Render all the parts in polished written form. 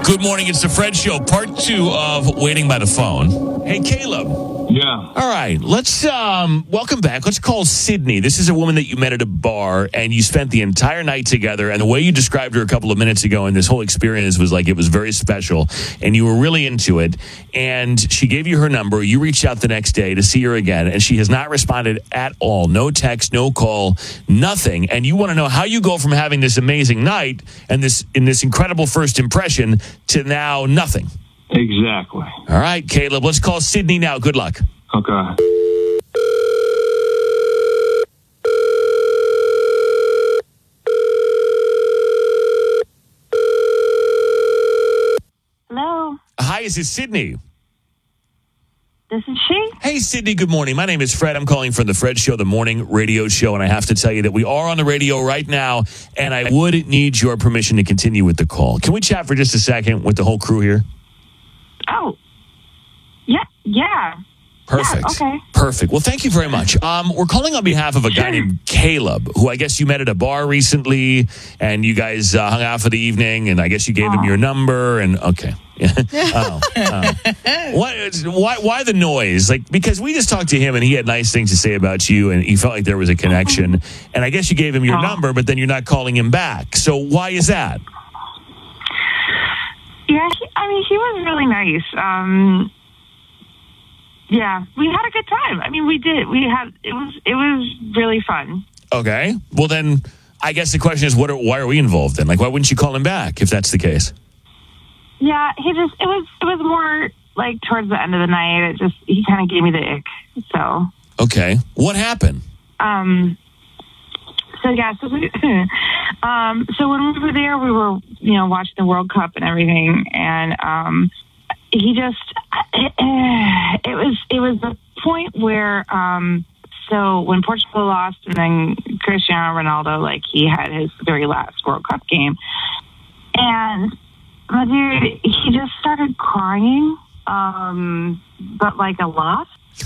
Good morning. It's the Fred Show, part 2 of Waiting by the Phone. Hey, Caleb. Yeah. All right. Let's welcome back. Let's call Sydney. This is a woman that you met at a bar, and you spent the entire night together. And the way you described her a couple of minutes ago, and this whole experience was like it was very special, and you were really into it. And she gave you her number. You reached out the next day to see her again, and she has not responded at all. No text, no call, nothing. And you want to know how you go from having this amazing night and this incredible first impression to now nothing. Exactly. All right, Caleb, let's call Sydney now. Good luck. Okay. Hello, Hi, is this Sydney? this is she. Hey, Sydney, good morning. My name is Fred. I'm calling from the Fred Show, the morning radio show, and I have to tell you that we are on the radio right now, and I would need your permission to continue with the call. Can we chat for just a second with the whole crew here? Oh, yeah. Perfect. Yeah, okay. Perfect. Well, thank you very much. We're calling on behalf of a guy named Caleb, who I guess you met at a bar recently, and you guys hung out for the evening, and I guess you gave him your number, and okay. Why the noise? Like, because we just talked to him, and he had nice things to say about you, and he felt like there was a connection, and I guess you gave him your number, but then you're not calling him back. So why is that? Yeah, he was really nice. Yeah, we had a good time. I mean, we did. It was really fun. Okay. Well, then I guess the question is, why are we involved then? Like, why wouldn't you call him back if that's the case? Yeah, it was more like towards the end of the night. He kind of gave me the ick. So. Okay. What happened? So yeah, so when we were there, we were, watching the World Cup and everything, and he just, it was the point where, so when Portugal lost and then Cristiano Ronaldo, like, he had his very last World Cup game, and my dude, he just started crying, but like a lot.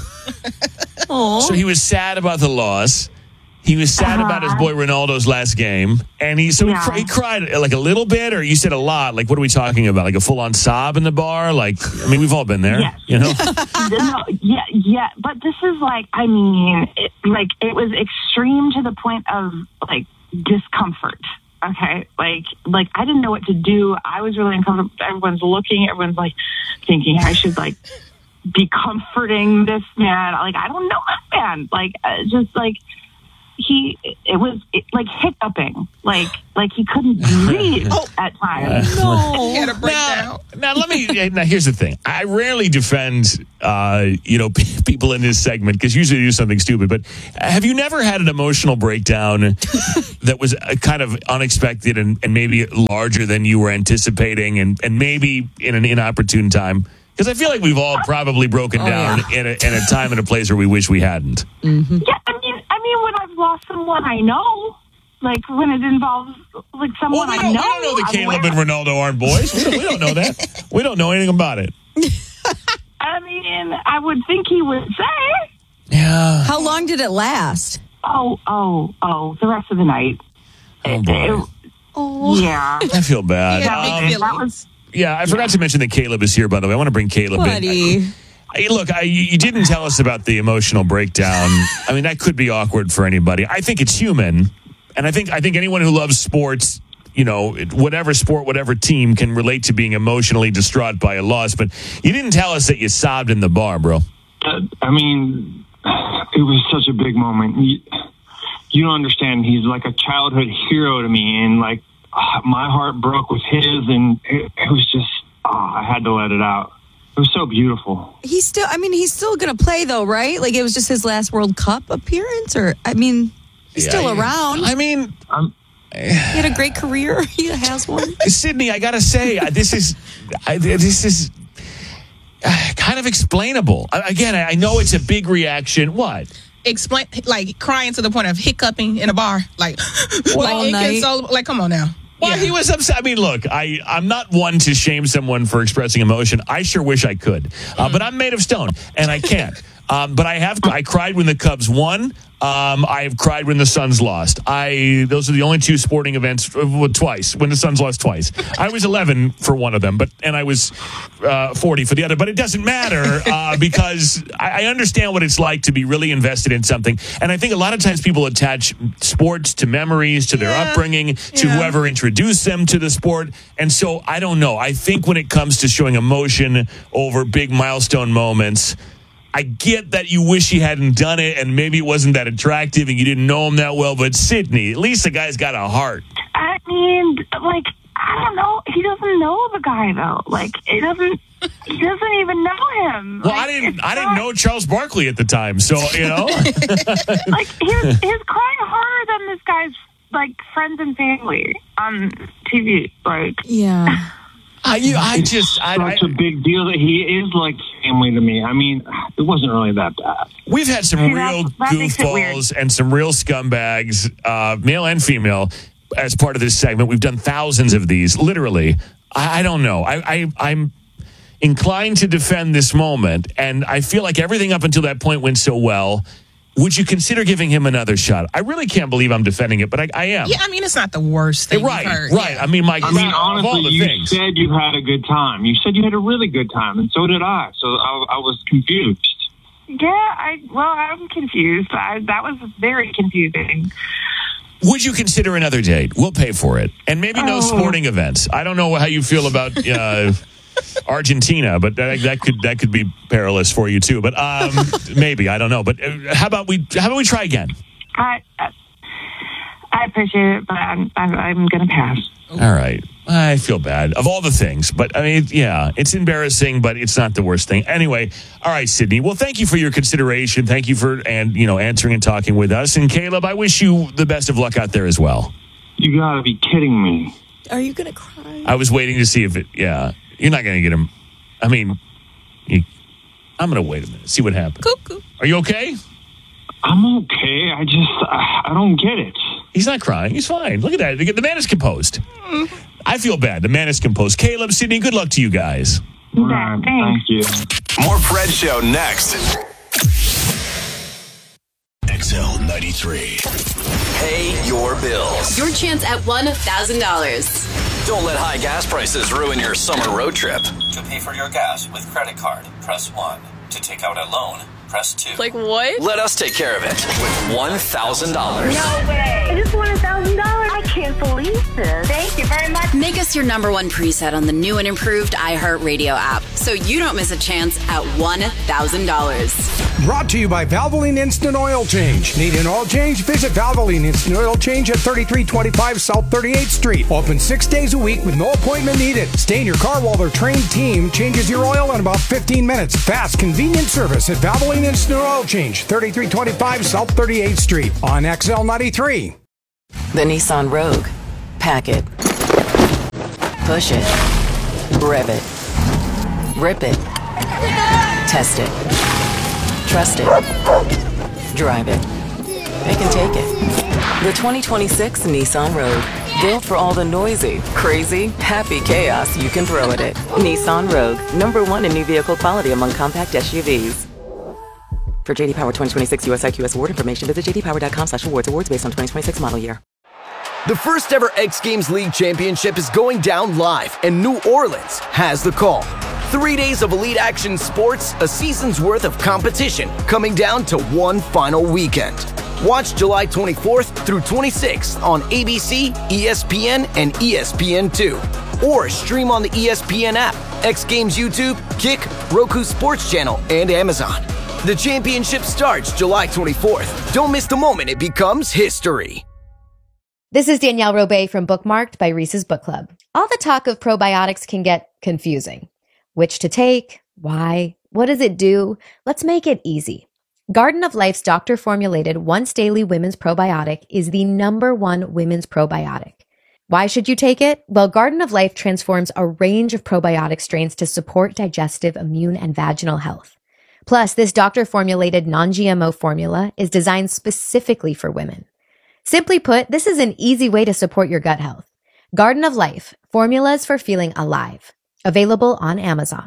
So he was sad about the loss. He was sad about his boy Ronaldo's last game, and he cried like a little bit, or you said a lot. Like, what are we talking about? Like a full-on sob in the bar? Like, I mean, we've all been there, yes. you know? Yeah. But this is like, I mean, it was extreme to the point of like discomfort. Okay, like I didn't know what to do. I was really uncomfortable. Everyone's looking. Everyone's like thinking I should like be comforting this man. Like, I don't know that man. Like, just like. It was like hiccuping, like he couldn't breathe at times. He had a breakdown. Now, here's the thing. I rarely defend, people in this segment because usually they do something stupid. But have you never had an emotional breakdown that was kind of unexpected and maybe larger than you were anticipating, and maybe in an inopportune time? Because I feel like we've all probably broken down in a time and a place where we wish we hadn't. Mm-hmm. Yeah, I mean, when I've lost someone I know, like when it involves like someone I know. We don't know that Caleb and Ronaldo aren't boys. We don't know that. We don't know anything about it. I mean, I would think he would say. Yeah. How long did it last? Oh, the rest of the night. Oh, boy. Yeah. I feel bad. Yeah, I forgot to mention that Caleb is here, by the way. I want to bring Caleb in. Hey, look, you didn't tell us about the emotional breakdown. I mean, that could be awkward for anybody. I think it's human. And I think anyone who loves sports, whatever sport, whatever team, can relate to being emotionally distraught by a loss. But you didn't tell us that you sobbed in the bar, bro. I mean, it was such a big moment. You don't understand. He's like a childhood hero to me. And like, my heart broke with his. And it was just, I had to let it out. It was so beautiful. He's still going to play, though, right? Like, it was just his last World Cup appearance? Or, I mean, he's still around. I mean... he had a great career. He has one. Sydney, I got to say, this is kind of explainable. Again, I know it's a big reaction. What? Explain, like, crying to the point of hiccuping in a bar. Like, all night. Like, come on now. Well, he was upset. I mean, look, I'm not one to shame someone for expressing emotion. I sure wish I could. But I'm made of stone, and I can't. But I cried when the Cubs won. I've cried when the Suns lost. Those are the only two sporting events, twice, when the Suns lost twice. I was 11 for one of them, and I was 40 for the other. But it doesn't matter because I understand what it's like to be really invested in something. And I think a lot of times people attach sports to memories, to their upbringing, to whoever introduced them to the sport. And so I don't know. I think when it comes to showing emotion over big milestone moments, I get that you wish he hadn't done it and maybe it wasn't that attractive and you didn't know him that well, but Sydney, at least the guy's got a heart. I mean, like, I don't know. He doesn't know the guy, though. Like, he doesn't even know him. Well, like, I didn't know Charles Barkley at the time, so, you know. Like, he's crying harder than this guy's, like, friends and family on TV. Like, Yeah. It's such a big deal that he is like family to me. I mean, it wasn't really that bad. We've had some real that makes it weird. goofballs and some real scumbags, male and female, as part of this segment. We've done thousands of these, literally. I don't know. I'm inclined to defend this moment, and I feel like everything up until that point went so well. Would you consider giving him another shot? I really can't believe I'm defending it, but I am. Yeah, I mean, it's not the worst thing Right, you've heard. right. Yeah. I mean, of all honestly, the you things. said you had a good time. You said you had a really good time, and so did I. So I was confused. yeah, I'm confused. That was very confusing. Would you consider another date? We'll pay for it. And maybe no sporting events. I don't know how you feel about Argentina, but that could be perilous for you too. But maybe, I don't know. But how about we try again? I appreciate it, but I'm going to pass. All right. I feel bad of all the things, but I mean, yeah, it's embarrassing, but it's not the worst thing. Anyway, all right, Sydney. Well, thank you for your consideration. Thank you for answering and talking with us. And Caleb, I wish you the best of luck out there as well. You got to be kidding me. Are you going to cry? I was waiting to see if you're not going to get him. I mean, I'm going to wait a minute, see what happens. Cuckoo. Are you okay? I'm okay. I don't get it. He's not crying. He's fine. Look at that. The man is composed. I feel bad. The man is composed. Caleb, Sydney, good luck to you guys. All right, Thanks. thank you. More Fred Show next. XL 93. Pay your bills. Your chance at $1,000. Don't let high gas prices ruin your summer road trip. To pay for your gas with credit card, press 1. To take out a loan, press 2. Like what? Let us take care of it with $1,000. No way. I just won $1,000. I can't believe this. Thank you very much. Make us your number one preset on the new and improved iHeartRadio app so you don't miss a chance at $1,000. Brought to you by Valvoline Instant Oil Change. Need an oil change? Visit Valvoline Instant Oil Change at 3325 South 38th Street. Open 6 days a week with no appointment needed. Stay in your car while their trained team changes your oil in about 15 minutes. Fast, convenient service at Valvoline Instant Oil Change, 3325 South 38th Street on XL 93. The Nissan Rogue. Pack it. Push it. Rev it. Rip it. Test it. Trust it. Drive it. They can take it. The 2026 Nissan Rogue. Built for all the noisy, crazy, happy chaos you can throw at it. Nissan Rogue. #1 in new vehicle quality among compact SUVs. For JD Power 2026 US IQS award information, visit jdpower.com/awards. Awards based on 2026 model year. The first ever X Games League Championship is going down live, and New Orleans has the call. 3 days of elite action sports, a season's worth of competition, coming down to one final weekend. Watch July 24th through 26th on ABC, ESPN, and ESPN2. Or stream on the ESPN app, X Games YouTube, Kick, Roku Sports Channel, and Amazon. The championship starts July 24th. Don't miss the moment it becomes history. This is Danielle Robay from Bookmarked by Reese's Book Club. All the talk of probiotics can get confusing. Which to take? Why? What does it do? Let's make it easy. Garden of Life's doctor-formulated once-daily women's probiotic is the #1 women's probiotic. Why should you take it? Well, Garden of Life transforms a range of probiotic strains to support digestive, immune, and vaginal health. Plus, this doctor-formulated non-GMO formula is designed specifically for women. Simply put, this is an easy way to support your gut health. Garden of Life, formulas for feeling alive. Available on Amazon.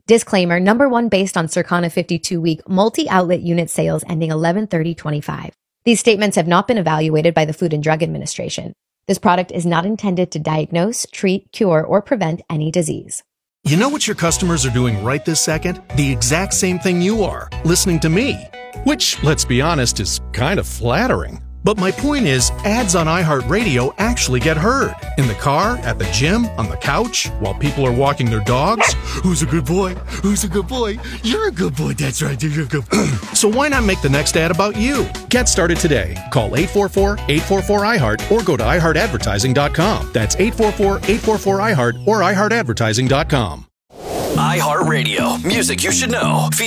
Disclaimer, number one based on Circana 52-week multi-outlet unit sales ending 11/30/25. These statements have not been evaluated by the Food and Drug Administration. This product is not intended to diagnose, treat, cure, or prevent any disease. You know what your customers are doing right this second? The exact same thing you are, listening to me. Which, let's be honest, is kind of flattering. But my point is, ads on iHeartRadio actually get heard. In the car, at the gym, on the couch, while people are walking their dogs. Who's a good boy? Who's a good boy? You're a good boy. That's right. You're a good boy. So why not make the next ad about you? Get started today. Call 844-844-iHeart or go to iHeartAdvertising.com. That's 844-844-iHeart or iHeartAdvertising.com. iHeartRadio. Music you should know.